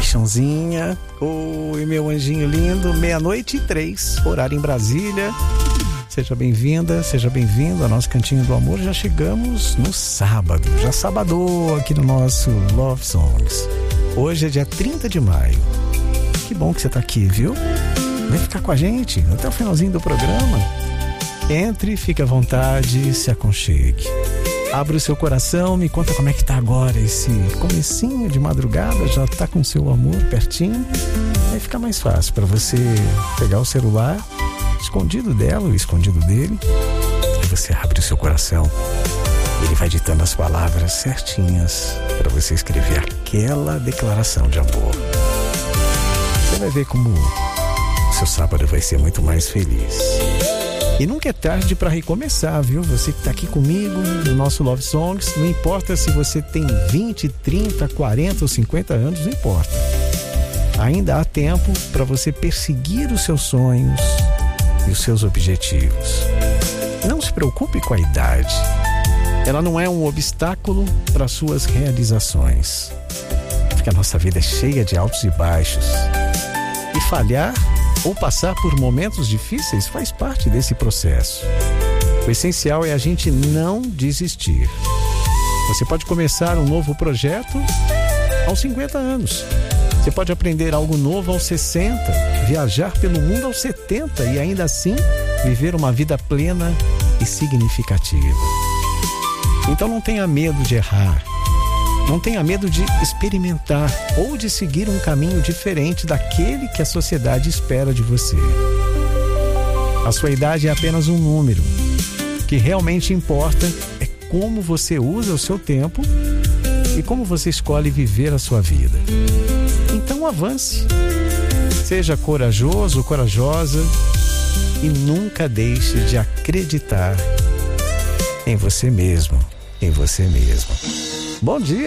paixãozinha. Oi, meu anjinho lindo, 00:03, horário em Brasília. Seja bem-vinda, seja bem-vindo ao nosso Cantinho do Amor. Já chegamos no sábado, já sabadou aqui no nosso Love Songs. Hoje é dia 30 de maio. Que bom que você tá aqui, viu? Vem ficar com a gente até o finalzinho do programa. Entre, fique à vontade, se aconchegue. Abra o seu coração, me conta como é que tá agora esse comecinho de madrugada. Já tá com o seu amor pertinho? Aí fica mais fácil para você pegar o celular, escondido dela ou escondido dele. Aí você abre o seu coração. Ele vai ditando as palavras certinhas para você escrever aquela declaração de amor. Você vai ver como o seu sábado vai ser muito mais feliz. E nunca é tarde para recomeçar, viu? Você que está aqui comigo no nosso Love Songs, não importa se você tem 20, 30, 40 ou 50 anos, não importa. Ainda há tempo para você perseguir os seus sonhos e os seus objetivos. Não se preocupe com a idade. Ela não é um obstáculo para suas realizações. Porque a nossa vida é cheia de altos e baixos. E falhar ou passar por momentos difíceis faz parte desse processo. O essencial é a gente não desistir. Você pode começar um novo projeto aos 50 anos. Você pode aprender algo novo aos 60, viajar pelo mundo aos 70 e ainda assim viver uma vida plena e significativa. Então não tenha medo de errar. Não tenha medo de experimentar ou de seguir um caminho diferente daquele que a sociedade espera de você. A sua idade é apenas um número. O que realmente importa é como você usa o seu tempo e como você escolhe viver a sua vida. Então avance. Seja corajoso, corajosa e nunca deixe de acreditar em você mesmo, em você mesmo. Bom dia!